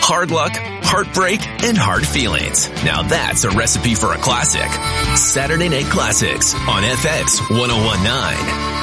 hard luck, heartbreak, and hard feelings. Now that's a recipe for a classic. Saturday Night Classics on FX 1019.